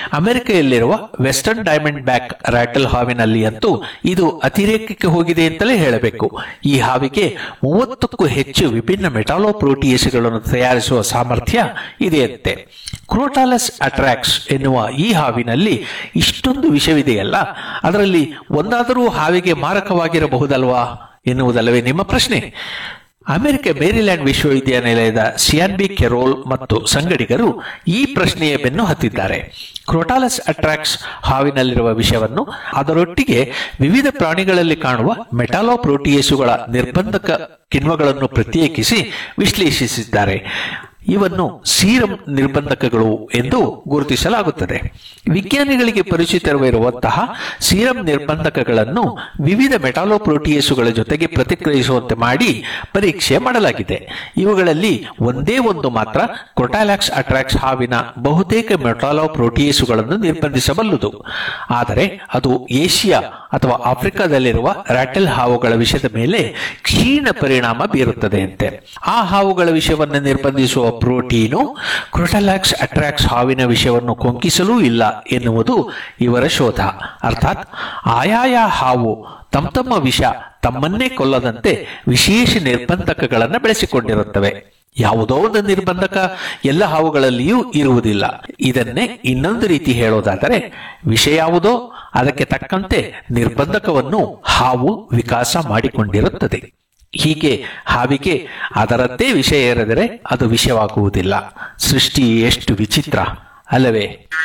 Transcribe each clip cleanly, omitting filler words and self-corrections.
ಅಮೆರಿಕೆಯಲ್ಲಿರುವ western diamond back rattle ಹಾವಿನಲ್ಲಿ ಅಂತೂ ಇದು ಅತಿರೇಕಕ್ಕೆ ಹೋಗಿದೆ ಅಂತಲೇ ಹೇಳಬೇಕು. ಈ ಹಾವಿಗೆ 30ಕ್ಕೂ ಹೆಚ್ಚು ವಿಭಿನ್ನ ಮೆಟಾಲೋಪ್ರೋಟಿಯೇಸ್ಗಳನ್ನು ತಯಾರಿಸುವ ಸಾಮರ್ಥ್ಯ ಇದೆಯಂತೆ. ಕ್ರೋಟಾಲಸ್ ಅಟ್ರಾಕ್ಸ್ ಎನ್ನುವ ಈ ಹಾವಿನಲ್ಲಿ ಇಷ್ಟೊಂದು ವಿಷವಿದೆಯಲ್ಲ, ಅದರಲ್ಲಿ ಒಂದಾದರೂ ಹಾವಿಗೆ ಮಾರಕವಾಗಿರಬಹುದಲ್ವಾ ಎನ್ನುವುದಲ್ಲವೇ ನಿಮ್ಮ ಪ್ರಶ್ನೆ? ಅಮೆರಿಕ ಮೇರಿಲ್ಯಾಂಡ್ ವಿಶ್ವವಿದ್ಯಾನಿಲಯದ ಸಿಯಾನ್ಬಿ ಕೆರೋಲ್ ಮತ್ತು ಸಂಗಡಿಗರು ಈ ಪ್ರಶ್ನೆಯ ಬೆನ್ನು ಹತ್ತಿದ್ದಾರೆ. ಕ್ರೋಟಾಲಸ್ ಅಟ್ರಾಕ್ಸ್ ಹಾವಿನಲ್ಲಿರುವ ವಿಷವನ್ನು ಅದರೊಟ್ಟಿಗೆ ವಿವಿಧ ಪ್ರಾಣಿಗಳಲ್ಲಿ ಕಾಣುವ ಮೆಟಾಲೋಪ್ರೋಟಿಯೇಸುಗಳ ನಿರ್ಬಂಧಕ ಕಿಣ್ವಗಳನ್ನು ಪ್ರತ್ಯೇಕಿಸಿ ವಿಶ್ಲೇಷಿಸಿದ್ದಾರೆ. ಇವನ್ನು ಸೀರಂ ನಿರ್ಬಂಧಕಗಳು ಎಂದು ಗುರುತಿಸಲಾಗುತ್ತದೆ. ವಿಜ್ಞಾನಿಗಳಿಗೆ ಪರಿಚಿತವಿರುವಂತಹ ಸೀರಂ ನಿರ್ಬಂಧಕಗಳನ್ನು ವಿವಿಧ ಮೆಟಾಲೋಪ್ರೋಟಿಯೇಸುಗಳ ಜೊತೆಗೆ ಪ್ರತಿಕ್ರಿಯಿಸುವಂತೆ ಮಾಡಿ ಪರೀಕ್ಷೆ ಮಾಡಲಾಗಿದೆ. ಇವುಗಳಲ್ಲಿ ಒಂದೇ ಒಂದು ಮಾತ್ರ ಕ್ರೋಟಾಲಸ್ ಅಟ್ರಾಕ್ಸ್ ಹಾವಿನ ಬಹುತೇಕ ಮೆಟಾಲೋಪ್ರೋಟಿಯೇಸುಗಳನ್ನು ನಿರ್ಬಂಧಿಸಬಲ್ಲುದು. ಆದರೆ ಅದು ಏಷ್ಯಾ ಅಥವಾ ಆಫ್ರಿಕಾದಲ್ಲಿರುವ ರಾಟೆಲ್ ಹಾವುಗಳ ವಿಷದ ಮೇಲೆ ಕ್ಷೀಣ ಪರಿಣಾಮ ಬೀರುತ್ತದೆಯಂತೆ. ಆ ಹಾವುಗಳ ವಿಷವನ್ನು ನಿರ್ಬಂಧಿಸುವ ಪ್ರೋಟೀನು ಕ್ರೋಟಾಲಸ್ ಅಟ್ರಾಕ್ಸ್ ಹಾವಿನ ವಿಷವನ್ನು ಕೊಂಕಿಸಲೂ ಇಲ್ಲ ಎನ್ನುವುದು ಇವರ ಶೋಧ. ಅರ್ಥಾತ್ ಆಯಾಯ ಹಾವು ತಮ್ಮ ವಿಷ ತಮ್ಮನ್ನೇ ಕೊಲ್ಲದಂತೆ ವಿಶೇಷ ನಿರ್ಬಂಧಕಗಳನ್ನು ಬೆಳೆಸಿಕೊಂಡಿರುತ್ತವೆ. ಯಾವುದೋ ಒಂದು ನಿರ್ಬಂಧಕ ಎಲ್ಲ ಹಾವುಗಳಲ್ಲಿಯೂ ಇರುವುದಿಲ್ಲ. ಇದನ್ನೇ ಇನ್ನೊಂದು ರೀತಿ ಹೇಳೋದಾದರೆ, ವಿಷ ಯಾವುದೋ ಅದಕ್ಕೆ ತಕ್ಕಂತೆ ನಿರ್ಬಂಧಕವನ್ನು ಹಾವು ವಿಕಾಸ ಮಾಡಿಕೊಂಡಿರುತ್ತದೆ. ಹೀಗೆ ಹಾವಿಗೆ ಅದರದ್ದೇ ವಿಷಯ ಇರದರೆ ಅದು ವಿಷವಾಗುವುದಿಲ್ಲ. ಸೃಷ್ಟಿ ಎಷ್ಟು ವಿಚಿತ್ರ ಅಲ್ಲವೇ?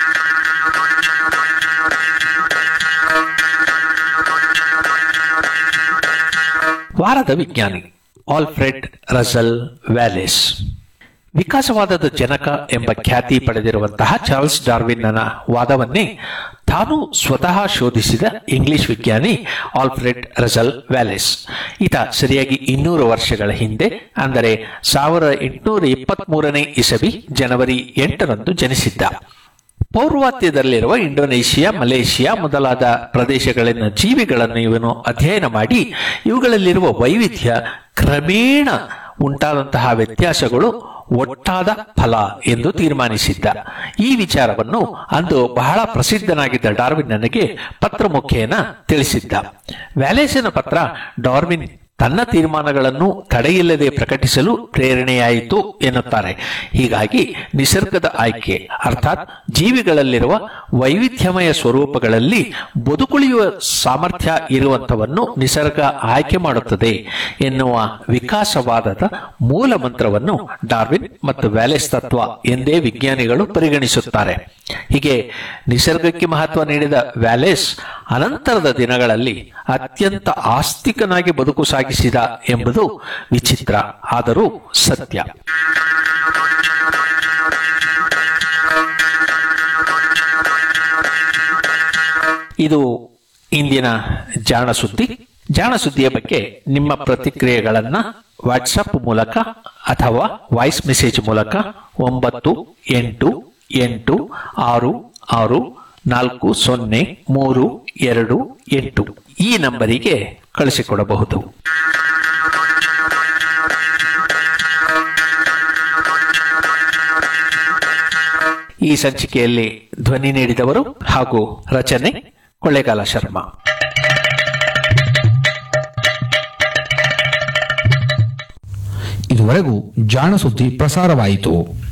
ವಾರದ ವಿಜ್ಞಾನಿ ಆಲ್ಫ್ರೆಡ್ ರಸೆಲ್ ವ್ಯಾಲೇಸ್. ವಿಕಾಸವಾದದ ಜನಕ ಎಂಬ ಖ್ಯಾತಿ ಪಡೆದಿರುವಂತಹ ಚಾರ್ಲ್ಸ್ ಡಾರ್ವಿನ್ನನ ವಾದವನ್ನೇ ತಾನು ಸ್ವತಃ ಶೋಧಿಸಿದ ಇಂಗ್ಲಿಷ್ ವಿಜ್ಞಾನಿ ಆಲ್ಫ್ರೆಡ್ ರಸೆಲ್ ವ್ಯಾಲೇಸ್. ಈತ ಸರಿಯಾಗಿ 200 ವರ್ಷಗಳ ಹಿಂದೆ, ಅಂದರೆ 1823ನೇ ಇಸವಿ ಜನವರಿ 8ರಂದು ಜನಿಸಿದ್ದ. ಪೌರ್ವಾತ್ಯದಲ್ಲಿರುವ ಇಂಡೋನೇಷಿಯಾ, ಮಲೇಷಿಯಾ ಮೊದಲಾದ ಪ್ರದೇಶಗಳಲ್ಲಿನ ಜೀವಿಗಳನ್ನು ಇವನು ಅಧ್ಯಯನ ಮಾಡಿ ಇವುಗಳಲ್ಲಿರುವ ವೈವಿಧ್ಯ, ಕ್ರಮೇಣ ಉಂಟಾದಂತಹ ವ್ಯತ್ಯಾಸಗಳು ಒಟ್ಟಾದ ಫಲ ಎಂದು ತೀರ್ಮಾನಿಸಿದ್ದ. ಈ ವಿಚಾರವನ್ನು ಅಂದು ಬಹಳ ಪ್ರಸಿದ್ಧನಾಗಿದ್ದ ಡಾರ್ವಿನ್ ನನಗೆ ಪತ್ರ ಮುಖೇನ ತಿಳಿಸಿದ್ದ. ವ್ಯಾಲೇಸನ ಪತ್ರ ಡಾರ್ವಿನ್ ತನ್ನ ತೀರ್ಮಾನಗಳನ್ನು ತಡೆಯಿಲ್ಲದೆ ಪ್ರಕಟಿಸಲು ಪ್ರೇರಣೆಯಾಯಿತು ಎನ್ನುತ್ತಾರೆ. ಹೀಗಾಗಿ ನಿಸರ್ಗದ ಆಯ್ಕೆ, ಅರ್ಥಾತ್ ಜೀವಿಗಳಲ್ಲಿರುವ ವೈವಿಧ್ಯಮಯ ಸ್ವರೂಪಗಳಲ್ಲಿ ಬದುಕುಳಿಯುವ ಸಾಮರ್ಥ್ಯ ಇರುವಂತವನ್ನು ನಿಸರ್ಗ ಆಯ್ಕೆ ಮಾಡುತ್ತದೆ ಎನ್ನುವ ವಿಕಾಸವಾದದ ಮೂಲ ಮಂತ್ರವನ್ನು ಡಾರ್ವಿನ್ ಮತ್ತು ವ್ಯಾಲೇಸ್ ತತ್ವ ಎಂದೇ ವಿಜ್ಞಾನಿಗಳು ಪರಿಗಣಿಸುತ್ತಾರೆ. ಹೀಗೆ ನಿಸರ್ಗಕ್ಕೆ ಮಹತ್ವ ನೀಡಿದ ವ್ಯಾಲೇಸ್ ಅನಂತರದ ದಿನಗಳಲ್ಲಿ ಅತ್ಯಂತ ಆಸ್ತಿಕನಾಗಿ ಬದುಕು ಸಾಗಿಸಿದ ಎಂಬುದು ವಿಚಿತ್ರ, ಆದರೂ ಸತ್ಯ. ಇದು ಇಂದಿನ ಜಾಣ ಸುದ್ದಿ. ಜಾಣ ಸುದ್ದಿಯ ಬಗ್ಗೆ ನಿಮ್ಮ ಪ್ರತಿಕ್ರಿಯೆಗಳನ್ನು ವಾಟ್ಸಪ್ ಮೂಲಕ ಅಥವಾ ವಾಯ್ಸ್ ಮೆಸೇಜ್ ಮೂಲಕ 9886640328 ಈ ನಂಬರಿಗೆ ಕಳಿಸಿಕೊಡಬಹುದು. ಈ ಸಂಚಿಕೆಯಲ್ಲಿ ಧ್ವನಿ ನೀಡಿದವರು ಹಾಗೂ ರಚನೆ ಕೊಳ್ಳೇಗಾಲ ಶರ್ಮಾ. ಇದುವರೆಗೂ ಜಾಣ ಸುದ್ದಿ ಪ್ರಸಾರವಾಯಿತು.